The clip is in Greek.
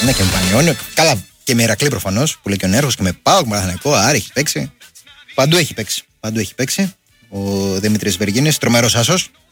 Ναι, και με Πανιόνιο. Καλά, και με Ηρακλή προφανώς, που λέει και ο Νέαρχος, και με ΠΑΟΚ, Παναθηναϊκό, Άρη έχει παίξει. Παντού έχει παίξει. Ο Δημήτρης Βεργίνης, τρομερός άσος.